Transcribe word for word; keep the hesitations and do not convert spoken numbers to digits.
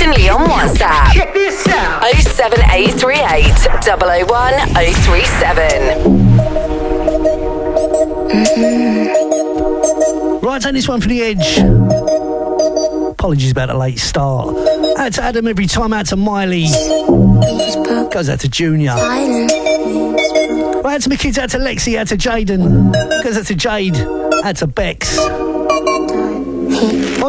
only on WhatsApp. Check this out. oh seven eight three eight, double oh one, oh three seven. Mm-hmm. Right, take this one for the edge. Apologies about the late start. Out to Adam every time, out to Miley. Goes out to Junior. Right, out to my kids, out to Lexi, out to Jaden. Goes out to Jade, out to Bex.